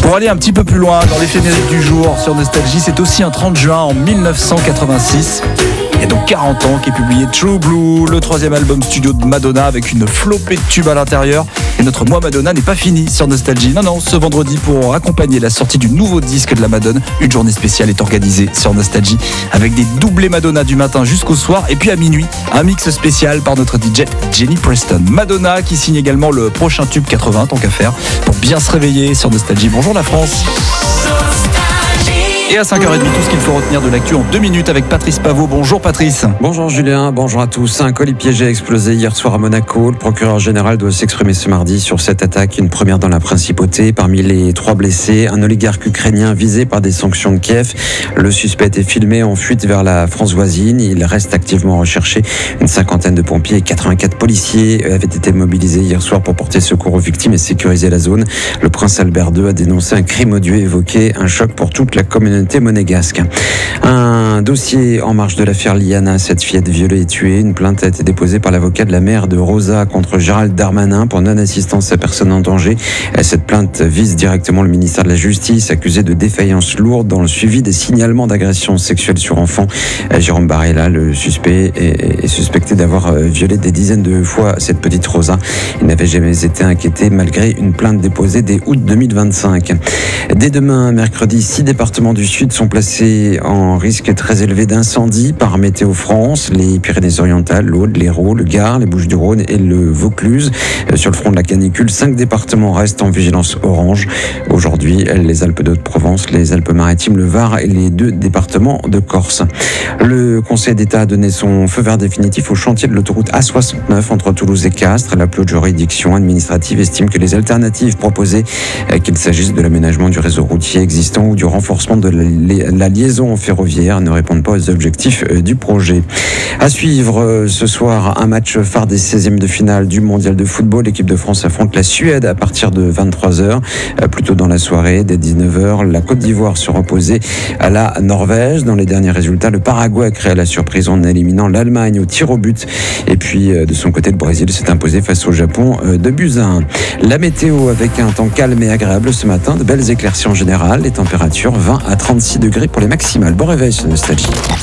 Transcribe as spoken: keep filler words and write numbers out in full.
Pour aller un petit peu plus loin dans l'éphéméride du jour sur Nostalgie, c'est aussi un trente juin en mille neuf cent quatre-vingt-six. Il y a donc quarante ans qu'est publié True Blue, le troisième album studio de Madonna avec une flopée de tubes à l'intérieur. Et notre mois Madonna n'est pas fini sur Nostalgie. Non, non, ce vendredi, pour accompagner la sortie du nouveau disque de la Madone, une journée spéciale est organisée sur Nostalgie avec des doublés Madonna du matin jusqu'au soir. Et puis à minuit, un mix spécial par notre D J Jenny Preston. Madonna qui signe également le prochain tube quatre-vingts, tant qu'à faire, pour bien se réveiller sur Nostalgie. Bonjour la France. Et à cinq heures trente, tout ce qu'il faut retenir de l'actu en deux minutes avec Patrice Pavot. Bonjour Patrice. Bonjour Julien, bonjour à tous. Un colis piégé a explosé hier soir à Monaco. Le procureur général doit s'exprimer ce mardi sur cette attaque, une première dans la principauté. Parmi les trois blessés, un oligarque ukrainien visé par des sanctions de Kiev. Le suspect a été filmé en fuite vers la France voisine. Il reste activement recherché. Une cinquantaine de pompiers et quatre-vingt-quatre policiers avaient été mobilisés hier soir pour porter secours aux victimes et sécuriser la zone. Le prince Albert deux a dénoncé un crime odieux et évoqué un choc pour toute la communauté monégasque. Un dossier en marge de l'affaire Liana, cette fillette violée et tuée. Une plainte a été déposée par l'avocat de la mère de Rosa contre Gérald Darmanin pour non-assistance à personne en danger. Cette plainte vise directement le ministère de la Justice, accusé de défaillance lourde dans le suivi des signalements d'agressions sexuelles sur enfants. Jérôme Barella, le suspect, est suspecté d'avoir violé des dizaines de fois cette petite Rosa. Il n'avait jamais été inquiété malgré une plainte déposée dès août deux mille vingt-cinq. Dès demain, mercredi, six départements du Sud sont placés en risque très élevé d'incendie par Météo France. Les Pyrénées-Orientales, l'Aude, l'Hérault, le Gard, les Bouches-du-Rhône et le Vaucluse. Sur le front de la canicule, cinq départements restent en vigilance orange. Aujourd'hui, les Alpes de Haute-Provence, les Alpes-Maritimes, le Var et les deux départements de Corse. Le Conseil d'État a donné son feu vert définitif au chantier de l'autoroute A soixante-neuf entre Toulouse et Castres. La plus haute juridiction administrative estime que les alternatives proposées, qu'il s'agisse de l'aménagement du réseau routier existant ou du renforcement de la liaison ferroviaire, ne répondent pas aux objectifs du projet. À suivre ce soir, un match phare des seizièmes de finale du mondial de football. L'équipe de France affronte la Suède à partir de vingt-trois heures. Plus tôt dans la soirée, dès dix-neuf heures, la Côte d'Ivoire se reposait à la Norvège. Dans les derniers résultats, le Paraguay a créé la surprise en éliminant l'Allemagne au tir au but. Et puis, de son côté, le Brésil s'est imposé face au Japon de buts à un. La météo avec un temps calme et agréable ce matin, de belles éclaircies en général. Les températures vingt à trente-six degrés pour les maximales. Bon réveil sur Nostalgie.